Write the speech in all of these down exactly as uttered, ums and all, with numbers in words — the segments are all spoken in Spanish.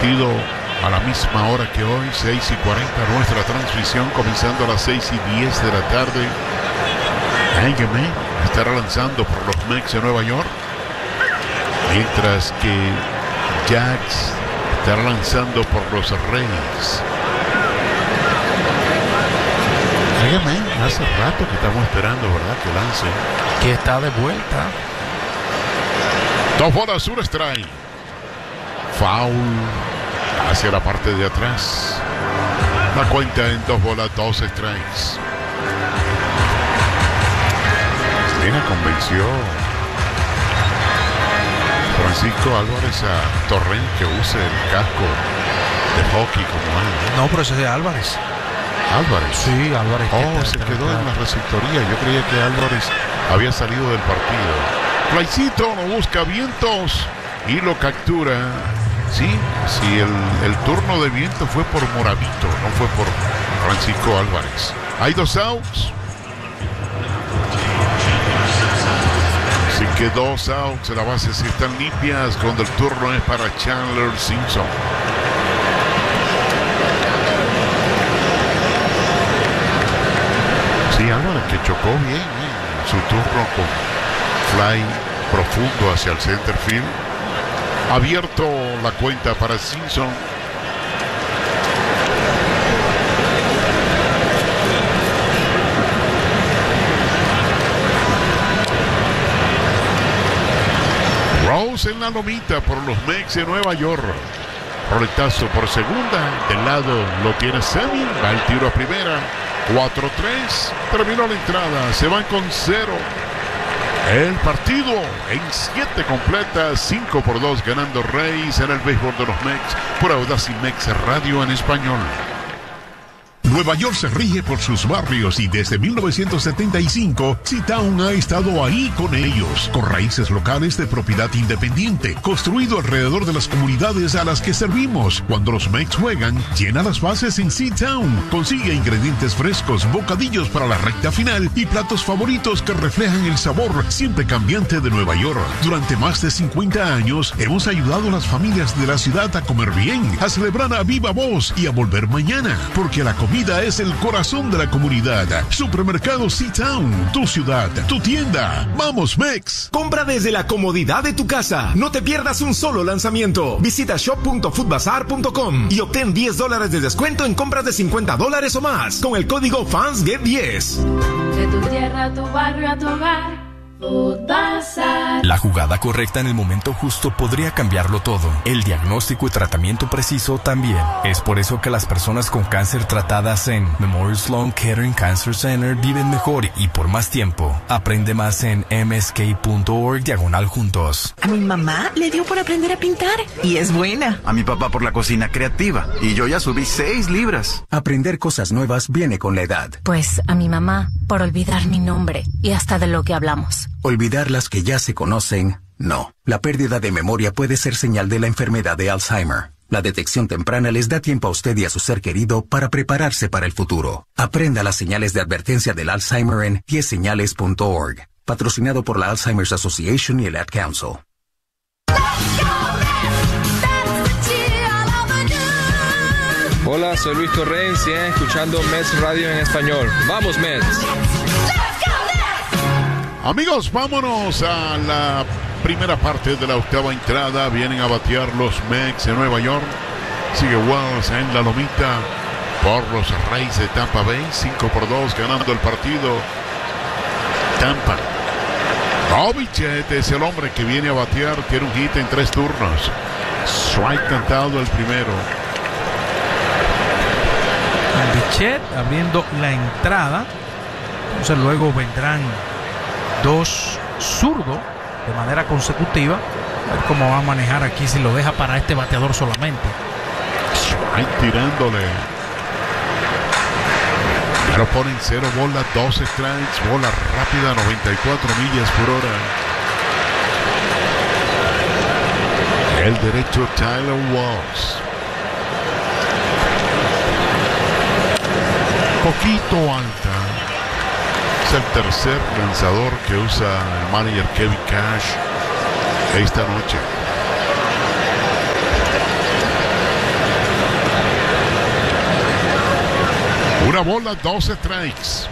partido a la misma hora que hoy, seis y cuarenta, nuestra transmisión comenzando a las seis y diez de la tarde. Ángame estará lanzando por los Mets de Nueva York, mientras que Jax estará lanzando por los Reyes. Ángame, hace rato que estamos esperando, ¿verdad?, que lance. Que está de vuelta. Dos bolas, un strike. Foul hacia la parte de atrás. La cuenta en dos bolas, dos strikes. Mira, convenció Francisco Álvarez a Torren que use el casco de hockey como él, ¿no? No, pero ese es de Álvarez. Álvarez. Sí, Álvarez. Oh, se quedó en la receptoría. Yo creía que Álvarez había salido del partido. Flycito lo busca vientos y lo captura. Sí, sí, el, el turno de viento fue por Moravito, no fue por Francisco Álvarez. Hay dos outs. Así que dos outs, las bases están limpias cuando el turno es para Chandler Simpson. Sí, Álvarez, que chocó bien ¿eh? su turno con fly profundo hacia el center field. Abierto la cuenta para Simpson. Rose en la lomita por los Mets de Nueva York. Roletazo por segunda. Del lado lo tiene Semien. Va el tiro a primera. cuatro tres. Terminó la entrada. Se van con cero. El partido en siete completas, cinco por dos ganando Reyes en el béisbol de los Mets por Audacy Mex Radio en español. Nueva York se rige por sus barrios y desde mil novecientos setenta y cinco, C-Town ha estado ahí con ellos, con raíces locales de propiedad independiente, construido alrededor de las comunidades a las que servimos. Cuando los Mets juegan, llena las bases en C-Town, consigue ingredientes frescos, bocadillos para la recta final y platos favoritos que reflejan el sabor siempre cambiante de Nueva York. Durante más de cincuenta años, hemos ayudado a las familias de la ciudad a comer bien, a celebrar a viva voz y a volver mañana, porque la comida es el corazón de la comunidad. Supermercado C-Town, tu ciudad, tu tienda. ¡Vamos, Mex! Compra desde la comodidad de tu casa. No te pierdas un solo lanzamiento. Visita shop punto foodbazar punto com y obtén diez dólares de descuento en compras de cincuenta dólares o más con el código Fans Get diez. De tu tierra a tu barrio a tu hogar. La jugada correcta en el momento justo podría cambiarlo todo. El diagnóstico y tratamiento preciso también. Es por eso que las personas con cáncer tratadas en Memorial Sloan Kettering Cancer Center viven mejor y por más tiempo. Aprende más en m s k punto org diagonal juntos. A mi mamá le dio por aprender a pintar y es buena. A mi papá por la cocina creativa y yo ya subí seis libras. Aprender cosas nuevas viene con la edad. Pues a mi mamá por olvidar mi nombre y hasta de lo que hablamos. Olvidar las que ya se conocen, no. La pérdida de memoria puede ser señal de la enfermedad de Alzheimer. La detección temprana les da tiempo a usted y a su ser querido para prepararse para el futuro. Aprenda las señales de advertencia del Alzheimer en diez señales punto org. Patrocinado por la Alzheimer's Association y el Ad Council. Hola, soy Luis Torrens y escuchando Mets Radio en español. ¡Vamos, Mets! Amigos, vámonos a la primera parte de la octava entrada. Vienen a batear los Mets de Nueva York. Sigue Wells en la lomita por los Reyes de Tampa Bay. cinco por dos ganando el partido. Tampa. Bichette es el hombre que viene a batear. Tiene un hit en tres turnos. Strike cantado el primero. Bichette abriendo la entrada. Entonces luego vendrán dos zurdos de manera consecutiva. A ver cómo va a manejar aquí, si lo deja para este bateador solamente. Ahí tirándole. Pero ponen cero bola, dos strikes, bola rápida, noventa y cuatro millas por hora. El derecho Tyler Walsh. Poquito alta. Es el tercer lanzador que usa el manager Kevin Cash esta noche. Una bola, dos strikes.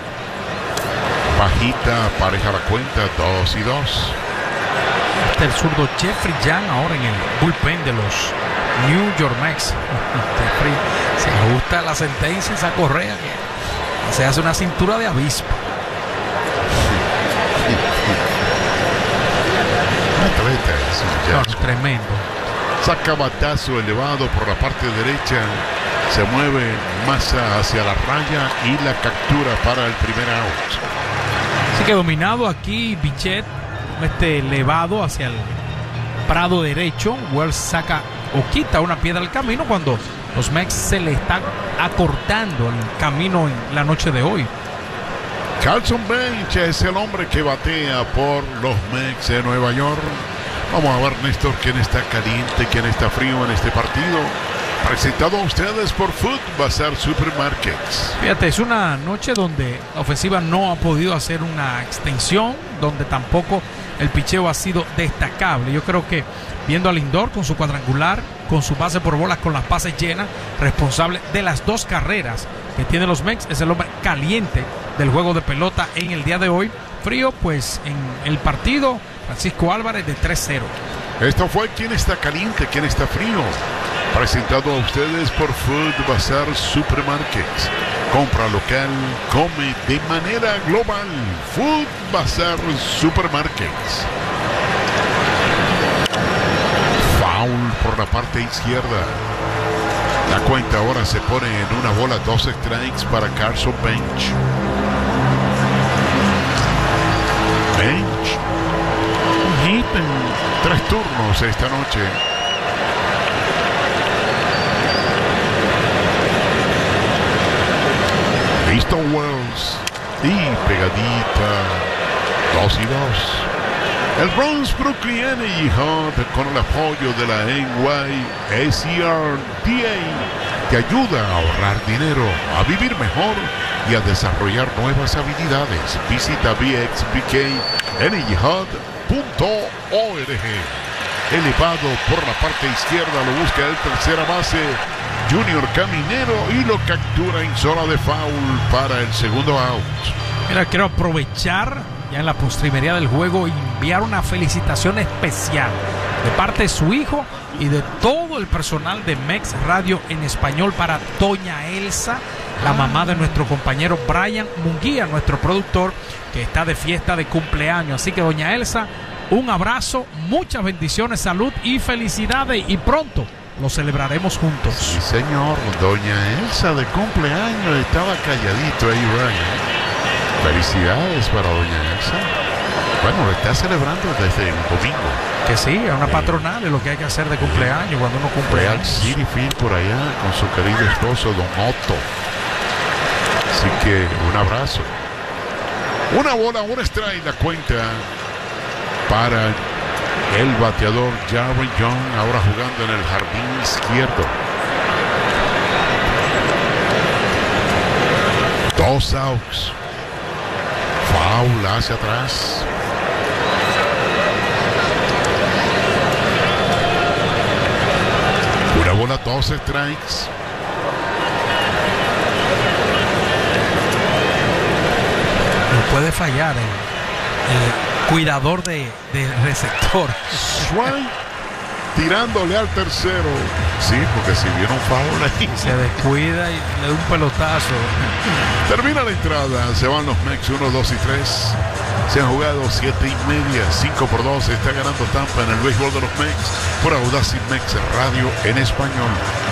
Bajita, pareja la cuenta, dos y dos. Este es el zurdo Jeffrey Young ahora en el bullpen de los New York Mets. Jeffrey se ajusta la sentencia, esa correa que se hace una cintura de avispa. Un atleta, no, tremendo. Saca batazo elevado por la parte derecha. Se mueve Massa hacia la raya y la captura para el primer out. Así que dominado aquí Bichette, este elevado hacia el prado derecho. Wells saca o quita una piedra del camino cuando los Mets se le están acortando el camino en la noche de hoy. Carlson Bench es el hombre que batea por los Mets de Nueva York. Vamos a ver, Néstor, quién está caliente, quién está frío en este partido. Presentado a ustedes por Food Bazar Supermarkets. Fíjate, es una noche donde la ofensiva no ha podido hacer una extensión, donde tampoco el picheo ha sido destacable. Yo creo que viendo a Lindor con su cuadrangular, con su base por bolas, con las bases llenas, responsable de las dos carreras que tienen los Mets, es el hombre caliente del juego de pelota en el día de hoy. Frío, pues en el partido, Francisco Álvarez de tres cero. Esto fue Quién está caliente, quién está frío. Presentado a ustedes por Food Bazar Supermarkets. Compra local, come de manera global. Food Bazar Supermarkets. Foul por la parte izquierda. La cuenta ahora se pone en una bola, dos strikes para Carlson Bench. Bench. Un hit en tres turnos esta noche. Listo Wells. Y pegadita. Dos y dos. El Bronx Brooklyn Energy Hub, con el apoyo de la N Y S E R D A, te ayuda a ahorrar dinero, a vivir mejor y a desarrollar nuevas habilidades. Visita b x b k energy hub punto org. Elevado por la parte izquierda, lo busca el tercera base Junior Caminero y lo captura en zona de foul para el segundo out. Mira, quiero aprovechar ya en la postrimería del juego y enviar una felicitación especial de parte de su hijo y de todo el personal de Mex Radio en español para doña Elsa, la mamá de nuestro compañero Brian Munguía, nuestro productor, que está de fiesta de cumpleaños. Así que doña Elsa, un abrazo, muchas bendiciones, salud y felicidades, y pronto lo celebraremos juntos. Sí, señor, doña Elsa de cumpleaños, estaba calladito ahí, Brian. Felicidades para doña Elsa. Bueno, lo está celebrando desde el domingo. Que sí, es una patronal, es lo que hay que hacer de cumpleaños cuando uno cumple al City Field por allá con su querido esposo, don Otto. Así que un abrazo. Una bola, un strike, la cuenta para el bateador Jarry Young, ahora jugando en el jardín izquierdo. Dos outs. Foul hacia atrás. Una bola, dos strikes. No puede fallar el, el cuidador de, de receptor. Schwein tirándole al tercero. Sí, porque si viene un foul ahí. Se descuida y le da un pelotazo. Termina la entrada. Se van los Mets uno, dos y tres. Se han jugado siete y media. cinco por dos. Está ganando Tampa en el béisbol de los Mets por Audacy Mex Radio en español.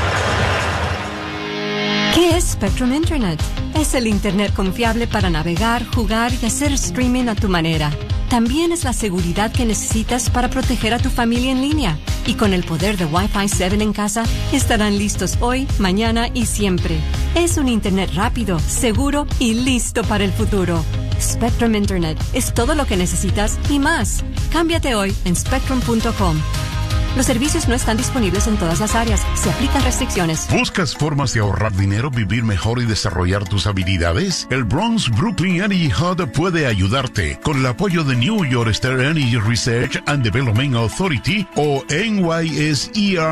¿Qué es Spectrum Internet? Es el Internet confiable para navegar, jugar y hacer streaming a tu manera. También es la seguridad que necesitas para proteger a tu familia en línea. Y con el poder de Wi-Fi siete en casa, estarán listos hoy, mañana y siempre. Es un Internet rápido, seguro y listo para el futuro. Spectrum Internet es todo lo que necesitas y más. Cámbiate hoy en spectrum punto com. Los servicios no están disponibles en todas las áreas. Se aplican restricciones. ¿Buscas formas de ahorrar dinero, vivir mejor y desarrollar tus habilidades? El Bronx Brooklyn Energy Hub puede ayudarte con el apoyo de New York State Energy Research and Development Authority o N Y S E R